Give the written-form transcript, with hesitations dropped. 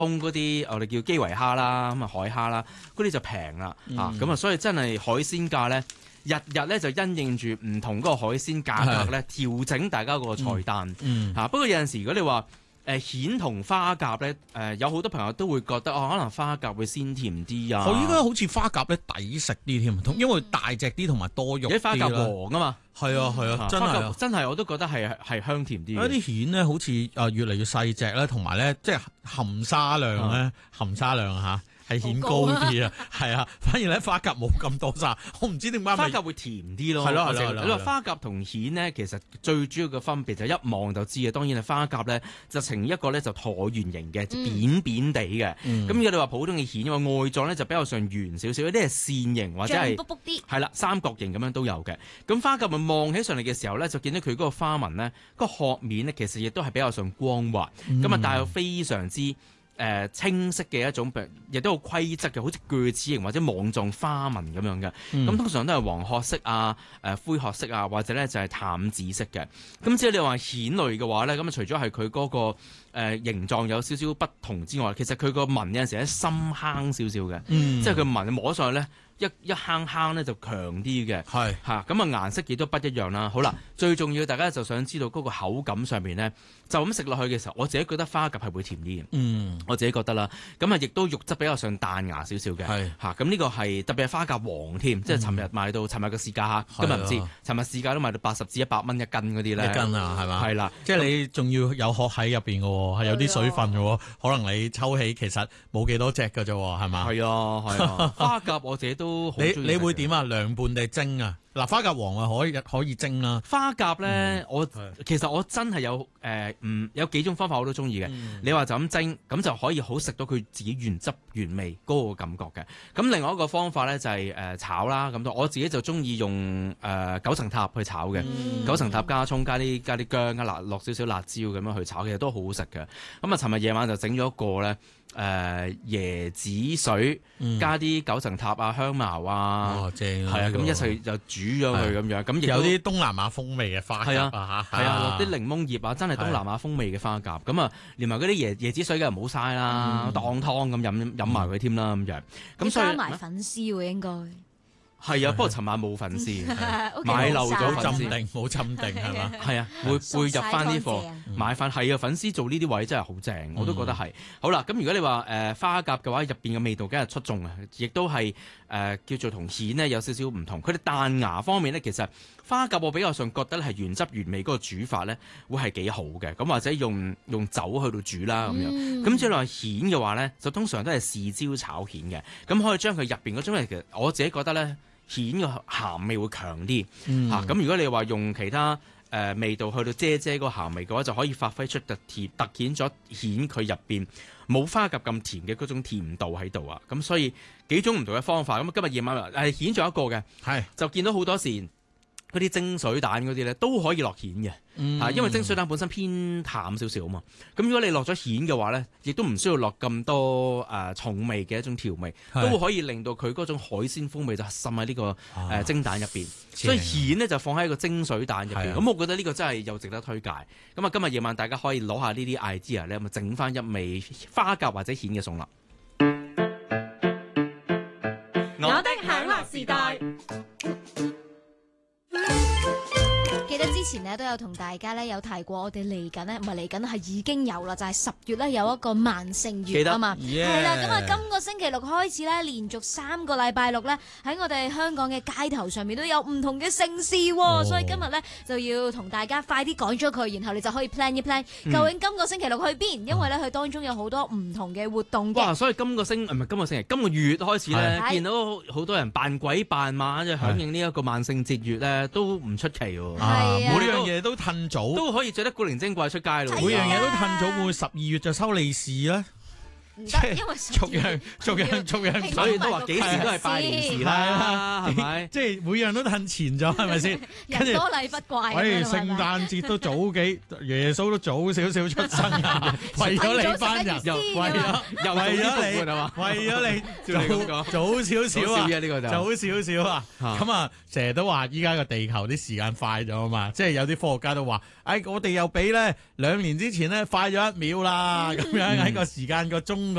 嗰啲我哋叫基圍蝦啦，咁啊海蝦啦，嗰啲就平啦咁啊，所以真係海鮮價咧，日日咧就因應住唔同嗰個海鮮價格咧調整大家個菜單不過有陣時如果你話蜆同花甲咧，有好多朋友都會覺得可能花甲會鮮甜啲啊。 我應該好似花甲咧抵食啲添，因為大隻啲同埋多肉啲啦。 啲花甲黃啊嘛， 係啊， 真係我都覺得係香甜啲。 有啲蜆咧好似越嚟越細隻咧，同埋咧即係含沙量嚇。係顯高啲啊，係啊，反而咧花甲冇咁多沙，我唔知點解。 花甲會甜啲咯，係咯。你話花甲同蜆咧，其實最主要嘅分別就一望就知嘅。當然係花甲咧就呈一個咧就橢圓形嘅，扁扁地嘅。咁如果你話普通嘅蜆，因為外狀咧就比較上圓少少，有啲係線形或者係卜卜啲， 係啦三角形咁樣都有嘅。咁花甲咪望起上嚟嘅時候咧，就見到佢嗰個花紋咧，個殼面咧其實亦都係比較上光滑，咁啊帶有非常之清晰嘅一種，亦都好規則嘅，好似鋸齒形或者網狀花紋咁樣嘅。咁通常都係黃褐色啊、灰褐色啊，或者咧就係淡紫色嘅。咁至於你話蜆類嘅話咧，咁除咗係佢嗰個形狀有少少不同之外，其實佢個紋有陣時咧深坑少少嘅，即係佢紋摸上去咧。一坑坑咧就強啲嘅，係嚇咁啊顏色亦都不一樣啦。好啦，最重要大家就想知道嗰個口感上面咧，就咁食落去嘅時候，我自己覺得花甲係會甜啲嘅，我自己覺得啦。咁啊，亦都肉質比較上彈牙少少嘅，係嚇。咁呢個係特別係花甲黃添，即係尋日賣到尋日嘅市價嚇，今日唔知，尋日市價都賣到80至100蚊一斤嗰啲咧， 一斤啊係嘛？係啦，即係你仲要有殼喺入邊嘅喎，係有啲水分嘅喎，可能你抽起其實冇幾多隻嘅啫喎，係嘛？係啊，花甲我自己都。 你會點啊？涼拌定蒸啊？嗱，花甲黃啊可以蒸啦。 花甲咧，其實我真係有有幾種方法我都中意嘅。你話就咁蒸，咁就可以好食到佢自己原汁原味嗰個感覺嘅。咁另外一個方法咧就係炒啦。咁我自己就中意用九層塔去炒嘅。九層塔加葱加啲薑加落少少辣椒咁樣去炒，其實都好好食嘅。咁啊，尋日夜晚就整咗一個咧。椰子水加啲九層塔啊、香茅啊，正係啊，咁一齊就煮咗佢咁樣，咁亦有啲東南亞風味嘅花甲啊嚇， 係啊，落啲檸檬葉啊，真係東南亞風味嘅花甲，咁啊，連埋嗰啲椰子水梗係唔好嘥啦，當湯咁飲埋佢添啦咁樣，咁所以加埋粉絲喎應該。 係啊，不過尋晚冇粉絲，買漏咗粉絲， 冇浸定係嘛？ 係啊，會入翻啲貨買翻。係啊，粉絲做呢啲位真係好正，我都覺得係。好啦，咁如果你話花甲嘅話，入邊嘅味道梗係出眾啊，亦都係叫做同蜆呢有少少唔同。佢哋彈牙方面呢，其實花甲我比較上覺得係原汁原味嗰個煮法呢會係幾好嘅。咁或者用酒去到煮啦咁樣。咁至於話蜆嘅話呢，就通常都係豉椒炒蜆嘅。咁可以將佢入邊嗰種其實我自己覺得呢。蜆嘅鹹味會強啲咁如果你話用其他味道去到遮嗰個鹹味嘅話，就可以發揮出突顯咗蜆佢入邊冇花甲咁甜嘅嗰種甜度喺度啊！咁所以幾種唔同嘅方法。咁今日夜晚蜆仲有一個嘅，就見到好多時。嗰啲蒸水蛋嗰啲咧都可以落蜆嘅，因為蒸水蛋本身偏淡少少啊嘛。咁如果你落咗蜆嘅話咧，亦都唔需要落咁多重味嘅一種調味，都可以令到佢嗰種海鮮風味就滲喺呢個蒸蛋入邊。所以蜆咧就放喺個蒸水蛋入邊。咁我覺得呢個真係又值得推介。咁啊，今日夜晚大家可以攞下呢啲 idea 咧，咁啊整翻一味花甲或者蜆嘅餸啦。 我的享樂時代。 記得之前咧都有同大家咧有提過，我哋嚟緊咧唔係嚟緊係已經有啦，就係10月咧有一個萬聖月啊嘛，係啦，咁啊今個星期六開始咧，連續3個禮拜六咧喺我哋香港嘅街頭上面都有唔同嘅盛事喎，所以今日咧就要同大家快啲講咗佢，然後你就可以 plan 一 plan，究竟今個星期六去邊？因為咧佢當中有好多唔同嘅活動嘅。 哇！所以今個星期今個月開始咧，見到好多人扮鬼扮馬，即係響應呢一個萬聖節月咧，都唔出奇喎。 每樣嘢都褪早， 都可以着得古靈精怪出街咯。 每樣嘢都褪早，會12月就收利是咧？ 唔得，因為逐樣， 所以都話幾時都係拜年時啦，係咪？ 即係每樣都褪前咗，係咪先？ 人多禮不怪。 聖誕節都早幾，耶穌都早少少出生啊！為咗你班人，為咗你早少少啊！呢個就早少少啊！咁啊，成日都話依家個地球啲時間快咗啊嘛！即係有啲科學家都話，我哋又比咧2年之前咧快咗1秒啦！咁樣喺個時間個鐘